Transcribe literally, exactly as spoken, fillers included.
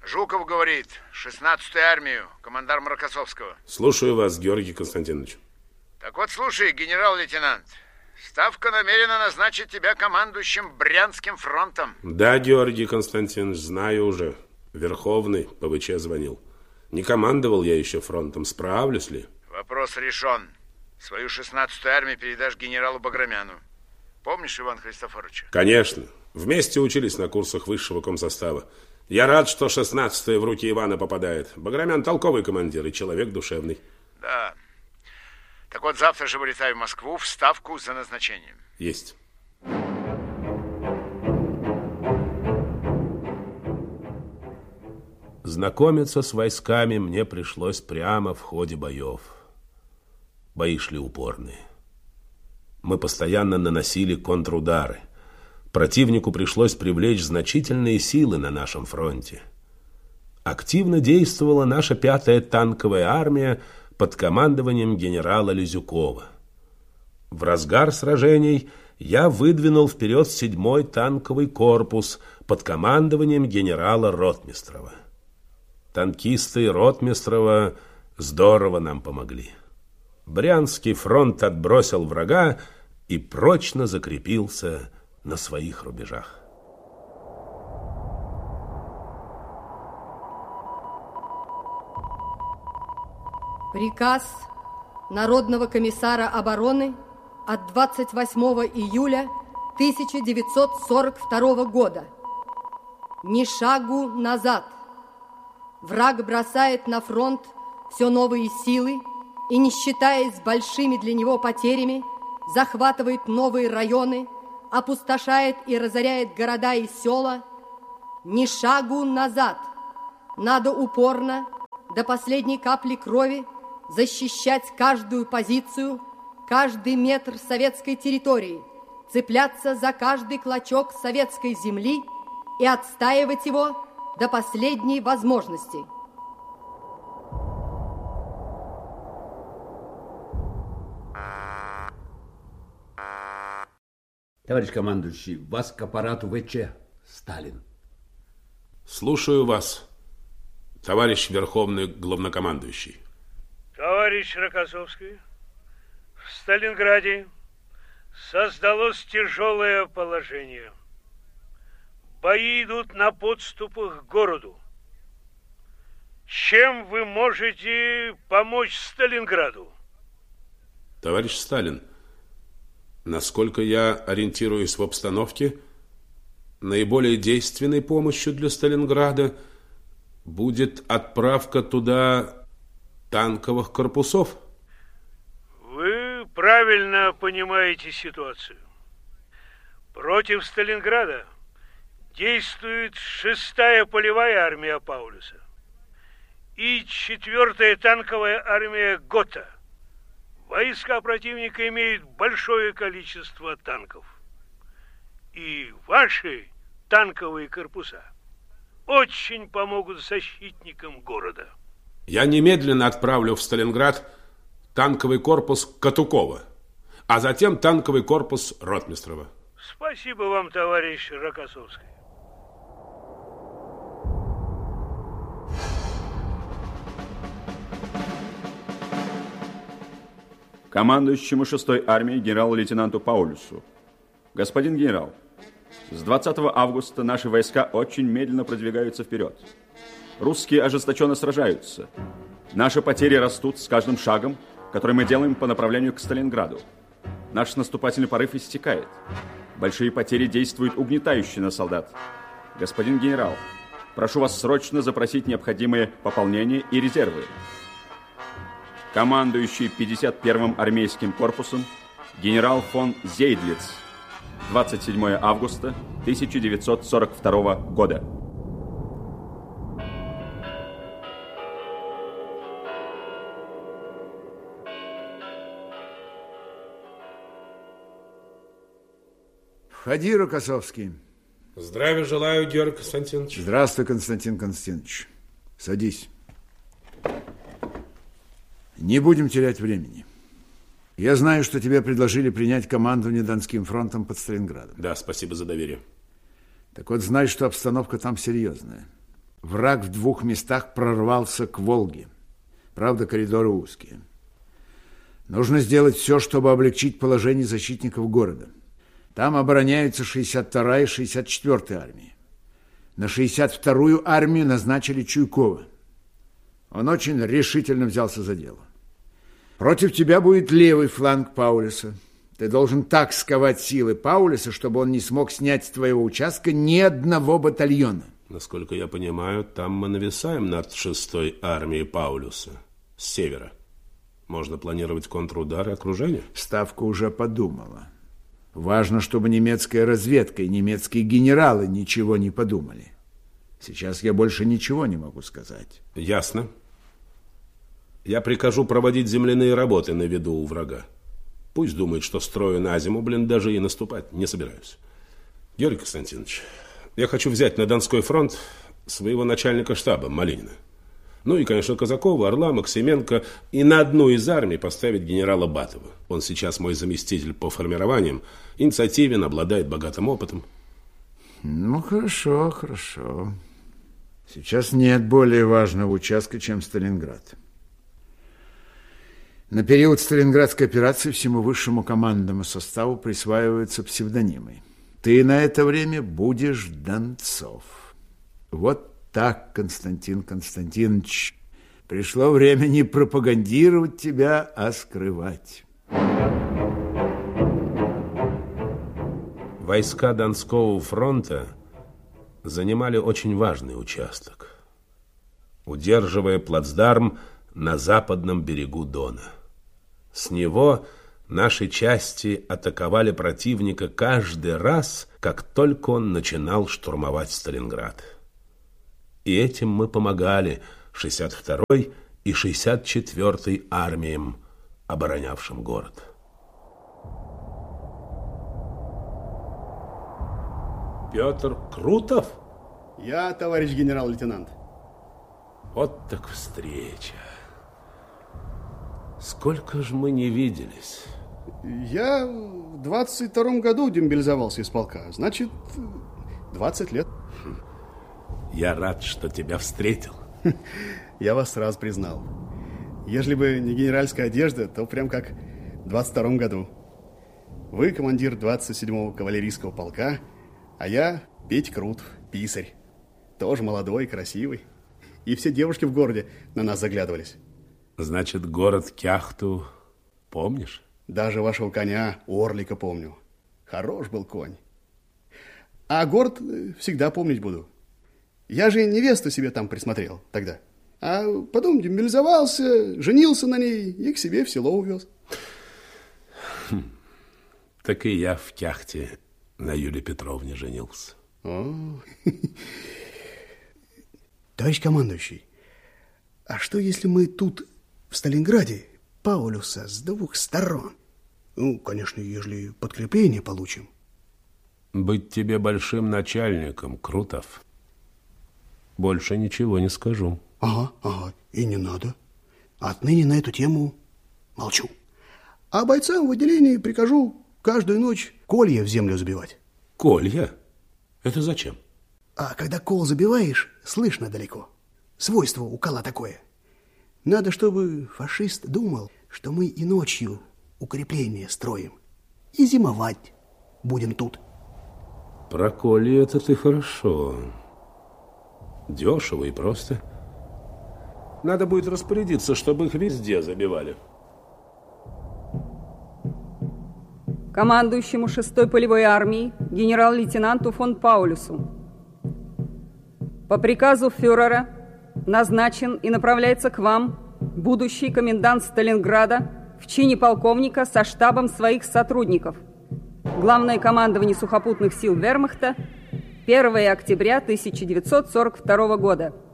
Жуков говорит, шестнадцатую армию, командарм Рокоссовского. Слушаю вас, Георгий Константинович. Так вот, слушай, генерал-лейтенант, Ставка намерена назначить тебя командующим Брянским фронтом. Да, Георгий Константинович, знаю уже. Верховный по ВЧ звонил. Не командовал я еще фронтом, справлюсь ли? Вопрос решен. Свою шестнадцатую армию передашь генералу Баграмяну. Помнишь Ивана Христофоровича? Конечно. Вместе учились на курсах высшего комсостава. Я рад, что шестнадцатая в руки Ивана попадает. Баграмян толковый командир и человек душевный. Да. Так вот, завтра же вылетаю в Москву в Ставку за назначением. Есть. Знакомиться с войсками мне пришлось прямо в ходе боев. Бои шли упорные. Мы постоянно наносили контрудары. Противнику пришлось привлечь значительные силы на нашем фронте. Активно действовала наша пятая танковая армия под командованием генерала Лизюкова. В разгар сражений я выдвинул вперед седьмой танковый корпус под командованием генерала Ротмистрова. Танкисты Ротмистрова здорово нам помогли. Брянский фронт отбросил врага и прочно закрепился на своих рубежах. Приказ Народного комиссара обороны от двадцать восьмого июля тысяча девятьсот сорок второго года. Ни шагу назад. Враг бросает на фронт все новые силы и, не считаясь с большими для него потерями, захватывает новые районы, опустошает и разоряет города и села. Ни шагу назад. Надо упорно, до последней капли крови, защищать каждую позицию, каждый метр советской территории, цепляться за каждый клочок советской земли и отстаивать его до последней возможности. Товарищ командующий, вас к аппарату ВЧ. Сталин. Слушаю вас, товарищ Верховный Главнокомандующий. Товарищ Рокоссовский, в Сталинграде создалось тяжелое положение. Бои идут на подступах к городу. Чем вы можете помочь Сталинграду? Товарищ Сталин, насколько я ориентируюсь в обстановке, наиболее действенной помощью для Сталинграда будет отправка туда танковых корпусов. Вы правильно понимаете ситуацию. Против Сталинграда действует шестая полевая армия Паулюса и четвертая танковая армия Готта. Войска противника имеют большое количество танков. И ваши танковые корпуса очень помогут защитникам города. Я немедленно отправлю в Сталинград танковый корпус Катукова, а затем танковый корпус Ротмистрова. Спасибо вам, товарищ Рокоссовский. Командующему шестой армией генералу-лейтенанту Паулюсу. Господин генерал, с двадцатого августа наши войска очень медленно продвигаются вперед. Русские ожесточенно сражаются. Наши потери растут с каждым шагом, который мы делаем по направлению к Сталинграду. Наш наступательный порыв истекает. Большие потери действуют угнетающе на солдат. Господин генерал, прошу вас срочно запросить необходимые пополнения и резервы. Командующий пятьдесят первым армейским корпусом генерал фон Зейдлиц. двадцать седьмого августа тысяча девятьсот сорок второго года. Входи, Рокоссовский. Здравия желаю, Георгий Константинович. Здравствуй, Константин Константинович. Садись. Не будем терять времени. Я знаю, что тебе предложили принять командование Донским фронтом под Сталинградом. Да, спасибо за доверие. Так вот, знай, что обстановка там серьезная. Враг в двух местах прорвался к Волге. Правда, коридоры узкие. Нужно сделать все, чтобы облегчить положение защитников города. Там обороняются шестьдесят вторая и шестьдесят четвёртая армии. На шестьдесят вторую армию назначили Чуйкова. Он очень решительно взялся за дело. Против тебя будет левый фланг Паулюса. Ты должен так сковать силы Паулюса, чтобы он не смог снять с твоего участка ни одного батальона. Насколько я понимаю, там мы нависаем над шестой армией Паулюса с севера. Можно планировать контрудар и окружение? Ставка уже подумала. Важно, чтобы немецкая разведка и немецкие генералы ничего не подумали. Сейчас я больше ничего не могу сказать. Ясно. Я прикажу проводить земляные работы на виду у врага. Пусть думает, что строю на зиму блиндажи и наступать не собираюсь. Георгий Константинович, я хочу взять на Донской фронт своего начальника штаба Малинина. Ну и, конечно, Казакова, Орла, Максименко. И на одну из армий поставить генерала Батова. Он сейчас мой заместитель по формированиям. Инициативен, обладает богатым опытом. Ну, хорошо, хорошо. Сейчас нет более важного участка, чем Сталинград. На период Сталинградской операции всему высшему командному составу присваиваются псевдонимы. Ты на это время будешь Донцов. Вот так, Константин Константинович. Пришло время не пропагандировать тебя, а скрывать. Войска Донского фронта занимали очень важный участок, удерживая плацдарм на западном берегу Дона. С него наши части атаковали противника каждый раз, как только он начинал штурмовать Сталинград. И этим мы помогали шестьдесят второй и шестьдесят четвёртой армиям, оборонявшим город. Петр Крутов? Я, товарищ генерал-лейтенант. Вот так встреча. Сколько же мы не виделись? Я в двадцать втором году демобилизовался из полка. Значит, двадцать лет. Я рад, что тебя встретил. Я вас сразу признал. Ежели бы не генеральская одежда, то прям как в двадцать втором году. Вы командир двадцать седьмого кавалерийского полка, а я Петя Крутов, писарь. Тоже молодой, красивый. И все девушки в городе на нас заглядывались. Значит, город Кяхту помнишь? Даже вашего коня, Орлика, помню. Хорош был конь. А город всегда помнить буду. Я же невесту себе там присмотрел тогда. А потом демобилизовался, женился на ней и к себе в село увез. Хм. Так и я в Кяхте на Юлии Петровне женился. О. Товарищ командующий, а что если мы тут, в Сталинграде, Паулюса с двух сторон? Ну, конечно, ежели подкрепление получим. Быть тебе большим начальником, Крутов. Больше ничего не скажу. Ага, ага, и не надо. Отныне на эту тему молчу. А бойцам в отделении прикажу каждую ночь колья в землю забивать. Колья? Это зачем? А когда кол забиваешь, слышно далеко. Свойство у кола такое. Надо, чтобы фашист думал, что мы и ночью укрепление строим. И зимовать будем тут. Про колья это ты хорошо. Дешево и просто. Надо будет распорядиться, чтобы их везде забивали. Командующему шестой полевой армией генерал-лейтенанту фон Паулюсу. По приказу фюрера назначен и направляется к вам будущий комендант Сталинграда в чине полковника со штабом своих сотрудников. Главное командование сухопутных сил Вермахта, первое октября тысяча девятьсот сорок второго года.